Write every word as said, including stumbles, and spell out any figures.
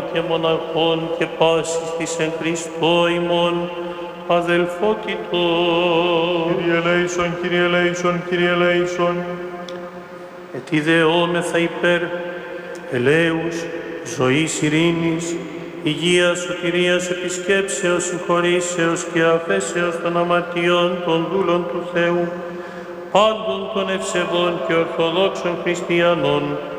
και μοναχών και πάσης της εν Χριστώ ημών αδελφότητο. Κύριε ελέησον, Κύριε ελέησον, Κύριε ελέησον. Ετιδεόμεθα υπέρ ελέους, ζωής, ειρήνης, υγείας, σωτηρίας, επισκέψεως, συγχωρήσεως και αφέσεως των αμαρτιών των δούλων του Θεού, πάντων των ευσεβών και ορθοδόξων χριστιανών,